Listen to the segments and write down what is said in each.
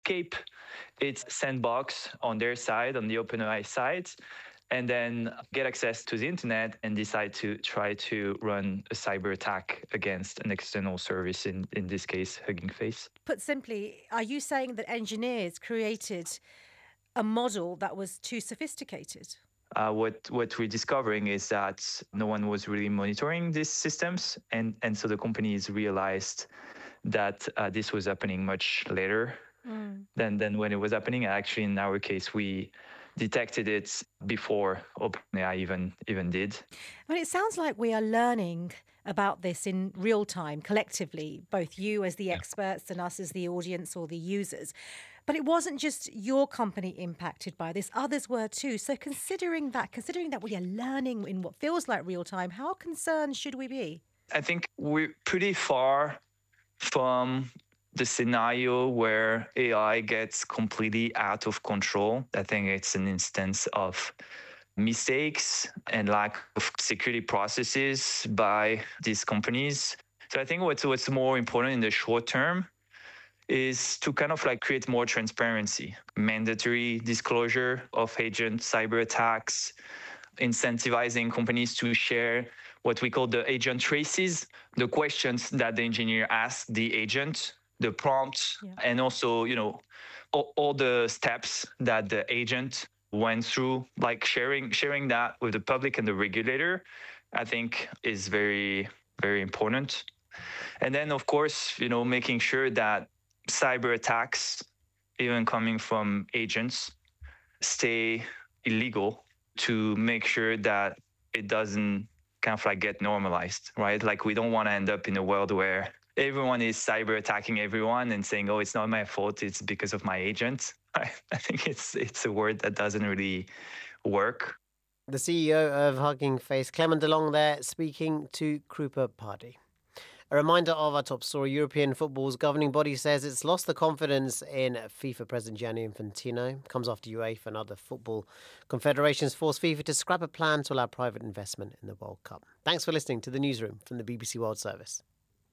escape its sandbox on their side, on the OpenAI side, and then get access to the internet and decide to try to run a cyber attack against an external service, in this case, Hugging Face. Put simply, are you saying that engineers created a model that was too sophisticated? What we're discovering is that no one was really monitoring these systems, and so the companies realized that this was happening much later than when it was happening. Actually, in our case, we detected it before OpenAI even did. I mean, it sounds like we are learning about this in real time, collectively, both you as the experts and us as the audience or the users. But it wasn't just your company impacted by this, others were too. So considering that we are learning in what feels like real time, how concerned should we be? I think we're pretty far from the scenario where AI gets completely out of control. I think it's an instance of mistakes and lack of security processes by these companies. So I think what's more important in the short term is to kind of like create more transparency, mandatory disclosure of agent cyber attacks, incentivizing companies to share what we call the agent traces, the questions that the engineer asks the agent, the prompts, and also, all the steps that the agent went through, like sharing that with the public and the regulator, I think is very, very important. And then, of course, making sure that cyber attacks, even coming from agents, stay illegal, to make sure that it doesn't kind of like get normalized, right? Like, we don't want to end up in a world where everyone is cyber attacking everyone and saying, oh, it's not my fault, it's because of my agent. I think it's a word that doesn't really work. The CEO of Hugging Face, Clément Delong there, speaking to Krupa Pardee. A reminder of our top story: European football's governing body says it's lost the confidence in FIFA President Gianni Infantino. Comes after UEFA and other football confederations forced FIFA to scrap a plan to allow private investment in the World Cup. Thanks for listening to the newsroom from the BBC World Service.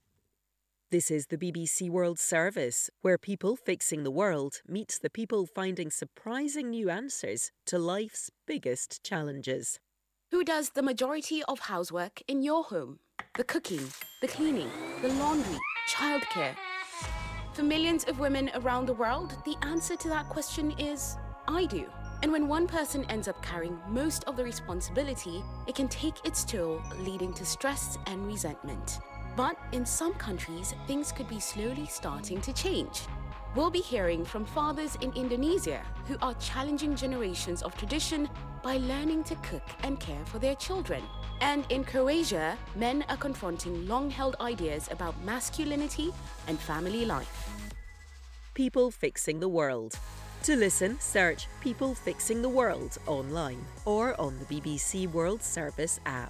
This is the BBC World Service, where people fixing the world meets the people finding surprising new answers to life's biggest challenges. Who does the majority of housework in your home? The cooking, the cleaning, the laundry, childcare. For millions of women around the world, the answer to that question is, I do. And when one person ends up carrying most of the responsibility, it can take its toll, leading to stress and resentment. But in some countries, things could be slowly starting to change. We'll be hearing from fathers in Indonesia who are challenging generations of tradition by learning to cook and care for their children. And in Croatia, men are confronting long-held ideas about masculinity and family life. People Fixing the World. To listen, search People Fixing the World online or on the BBC World Service app.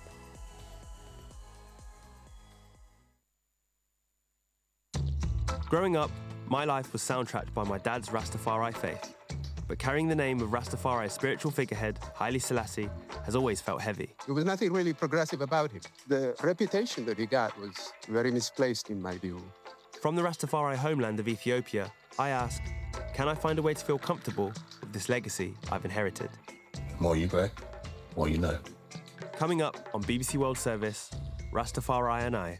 Growing up, my life was soundtracked by my dad's Rastafari faith. But carrying the name of Rastafari's spiritual figurehead, Haile Selassie, has always felt heavy. There was nothing really progressive about him. The reputation that he got was very misplaced, in my view. From the Rastafari homeland of Ethiopia, I asked, can I find a way to feel comfortable with this legacy I've inherited? The more you grow, the more you know. Coming up on BBC World Service, Rastafari and I.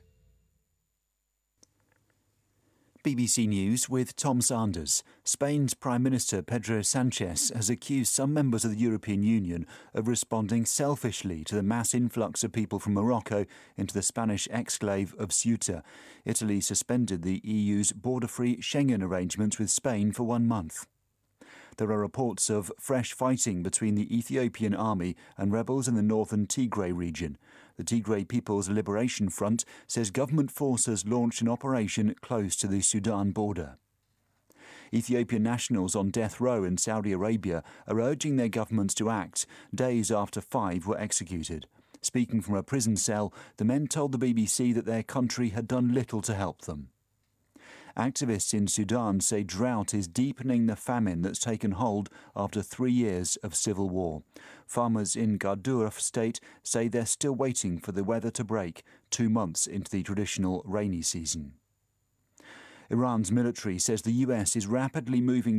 BBC News with Tom Sanders. Spain's Prime Minister Pedro Sanchez has accused some members of the European Union of responding selfishly to the mass influx of people from Morocco into the Spanish exclave of Ceuta. Italy suspended the EU's border-free Schengen arrangements with Spain for 1 month. There are reports of fresh fighting between the Ethiopian army and rebels in the northern Tigray region. The Tigray People's Liberation Front says government forces launched an operation close to the Sudan border. Ethiopian nationals on death row in Saudi Arabia are urging their governments to act days after 5 were executed. Speaking from a prison cell, the men told the BBC that their country had done little to help them. Activists in Sudan say drought is deepening the famine that's taken hold after 3 years of civil war. Farmers in Gadourf state say they're still waiting for the weather to break 2 months into the traditional rainy season. Iran's military says the US is rapidly moving